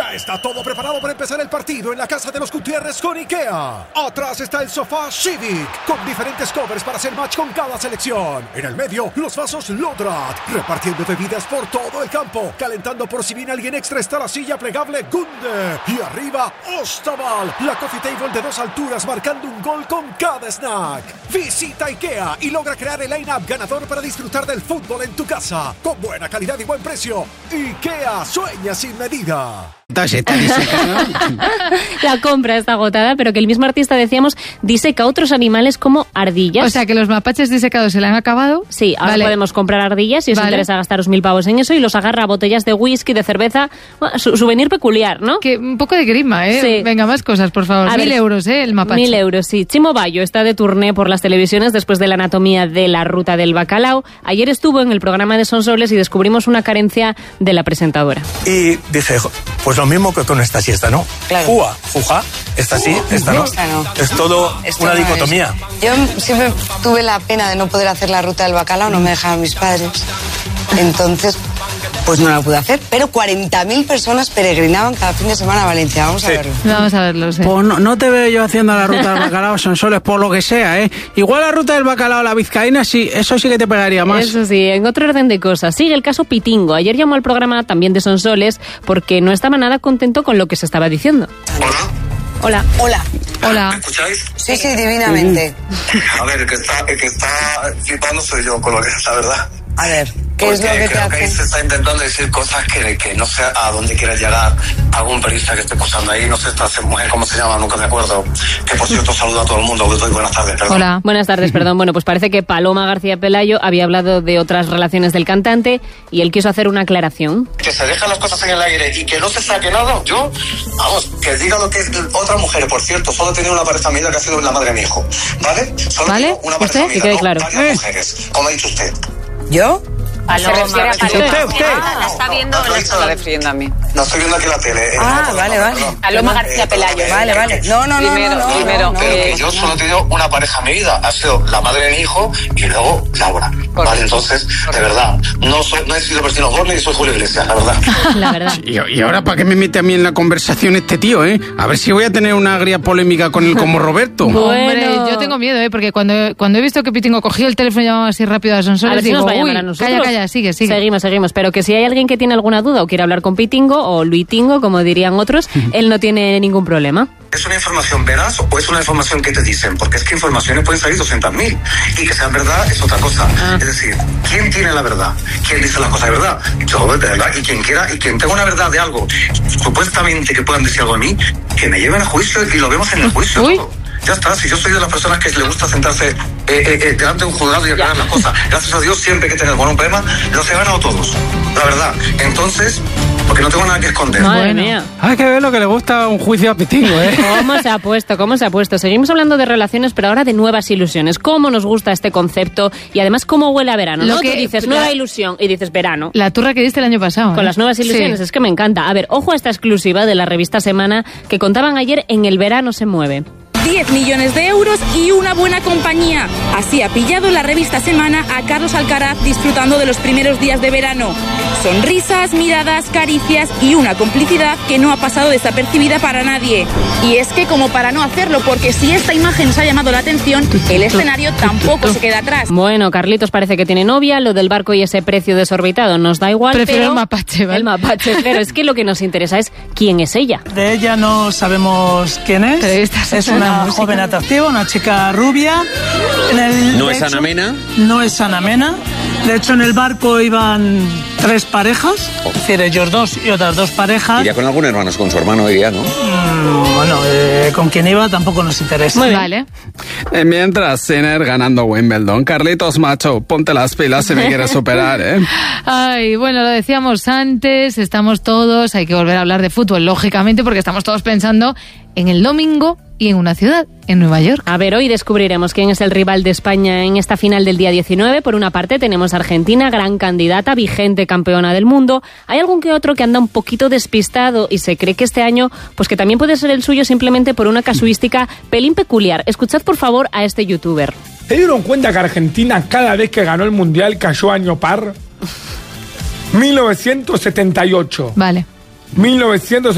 Ya está todo preparado para empezar el partido en la casa de los Gutiérrez con IKEA. Atrás está el sofá Civic, con diferentes covers para hacer match con cada selección. En el medio, los vasos Lodrat, repartiendo bebidas por todo el campo. Calentando por si viene alguien extra está la silla plegable Gunde. Y arriba, Ostaval, la coffee table de 2 alturas marcando un gol con cada snack. Visita IKEA y logra crear el line-up ganador para disfrutar del fútbol en tu casa. Con buena calidad y buen precio. IKEA, sueña sin medida. La compra está agotada, pero que el mismo artista, decíamos, diseca otros animales como ardillas. O sea, que los mapaches disecados se le han acabado. Sí, ahora podemos comprar ardillas si os interesa gastaros 1.000 pavos en eso, y los agarra a botellas de whisky, de cerveza. Bueno, souvenir peculiar, ¿no? Que un poco de grima, ¿eh? Sí. Venga, más cosas, por favor. 1.000 euros, el mapache. 1.000 euros, sí. Chimo Bayo está de turné por las televisiones después de la anatomía de la ruta del bacalao. Ayer estuvo en el programa de Sonsoles y descubrimos una carencia de la presentadora. Y dije, pues lo mismo que con esta siesta, ¿no? Claro. Fua, fuja, esta sí, esta no. Esta no. Es todo Esto una no dicotomía. es. Yo siempre tuve la pena de no poder hacer la ruta del bacalao, no me dejaban mis padres. Entonces, pues no la pude hacer. Pero 40.000 personas peregrinaban cada fin de semana a Valencia. Vamos a verlo. Vamos a verlo, sí. Pues no te veo yo haciendo la ruta del bacalao a Sonsoles, por lo que sea, ¿eh? Igual la ruta del bacalao a la vizcaína, sí, eso sí que te pegaría más. Eso sí, en otro orden de cosas. Sigue el caso Pitingo. Ayer llamó al programa también de Sonsoles porque no estaba nada contento con lo que se estaba diciendo. Hola. Hola. Hola. Hola. ¿Me escucháis? Sí, sí, divinamente. A ver, el que está flipando soy yo con lo que es la verdad. A ver, ¿qué es lo que te creo que ahí hace? se está intentando decir cosas que no sé a dónde quiere llegar algún periodista que esté posando ahí, no sé esta mujer cómo se llama, nunca me acuerdo. Que por cierto saludo a todo el mundo, buenas tardes, perdón. Hola. Buenas tardes, perdón. Bueno, pues parece que Paloma García Pelayo había hablado de otras relaciones del cantante y él quiso hacer una aclaración. Que se dejan las cosas en el aire y que no se saque nada. Yo, vamos, que diga lo que es otra mujer, por cierto, solo he tenido una pareja amiga que ha sido la madre de mi hijo, ¿vale? Solo ¿Vale? tengo una pareja ¿Usted? amiga, Que quede no claro. varias mujeres, como ha dicho usted. ¿Yo? Se refiere a Paloma. Usted. La está viendo, le está refiriendo a mí. No estoy viendo aquí la tele. Vale. Paloma García Pelayo. Vale. No. Primero. Que yo solo he tenido una pareja en mi vida, ha sido la madre de mi hijo y luego Laura. Vale, entonces, de verdad, no he sido Bertino Borne ni soy Julio Iglesias, la verdad. La verdad. Y ahora, ¿para qué me mete a mí en la conversación este tío, eh? A ver si voy a tener una agria polémica con él como Roberto. Hombre, yo tengo miedo, porque cuando he visto que Pitingo cogió el teléfono y llamaba así rápido a Sonsoles, A ver si digo, nos va a llamar uy, a nosotros. calla, sigue. Seguimos. Pero que si hay alguien que tiene alguna duda o quiere hablar con Pitingo o Luitingo, como dirían otros, él no tiene ningún problema. ¿Es una información veraz o es una información que te dicen? Porque es que informaciones pueden salir 200.000 y que sean verdad es otra cosa. Es decir, ¿quién tiene la verdad? ¿Quién dice las cosas de verdad? Yo, de verdad, y quien quiera, y quien tenga una verdad de algo, supuestamente que puedan decir algo a mí, que me lleven a juicio y lo vemos en el juicio. Uy. Todo. Ya está, si yo soy de las personas que le gusta sentarse delante de un juzgado y aclarar las cosas. Gracias a Dios, siempre que tengo algún problema, los he ganado todos. La verdad. Entonces, porque no tengo nada que esconder. Madre mía. Hay que ver lo que le gusta un juicio a Pitingo, ¿eh? ¿Cómo se ha puesto? Seguimos hablando de relaciones, pero ahora de nuevas ilusiones. ¿Cómo nos gusta este concepto? Y además, ¿cómo huele a verano? Lo ¿No? que- Tú dices nueva ilusión y dices verano. La turra que diste el año pasado. Con las nuevas ilusiones, Sí. es que me encanta. A ver, ojo a esta exclusiva de la revista Semana que contaban ayer en El Verano se mueve. 10 millones de euros y una buena compañía. Así ha pillado la revista Semana a Carlos Alcaraz disfrutando de los primeros días de verano. Sonrisas, miradas, caricias y una complicidad que no ha pasado desapercibida para nadie. Y es que como para no hacerlo, porque si esta imagen os ha llamado la atención, el escenario tampoco se queda atrás. Bueno, Carlitos parece que tiene novia, lo del barco y ese precio desorbitado nos da igual. Prefiero pero el mapache, ¿vale? El mapache, pero es que lo que nos interesa es quién es ella. De ella no sabemos quién es. Pero esta Es una joven atractiva, una chica rubia. ¿No es Ana Mena? No es Ana Mena. De hecho, en el barco iban 3 parejas. Es decir, ellos 2 y otras 2 parejas. Iría con algún hermano, con su hermano iría, ¿no? Bueno, con quién iba tampoco nos interesa. Muy bien. Vale. Mientras Sinner ganando Wimbledon, Carlitos, macho, ponte las pilas si me quieres superar, ¿eh? Ay, bueno, lo decíamos antes, estamos todos, hay que volver a hablar de fútbol, lógicamente, porque estamos todos pensando en el domingo y en una ciudad, en Nueva York. A ver, hoy descubriremos quién es el rival de España en esta final del día 19. Por una parte tenemos a Argentina, gran candidata, vigente campeona del mundo. Hay algún que otro que anda un poquito despistado y se cree que este año, pues que también puede ser el suyo simplemente por una casuística pelín peculiar. Escuchad por favor a este youtuber. ¿Se dieron cuenta que Argentina cada vez que ganó el Mundial cayó año par? 1978. Vale. 1978.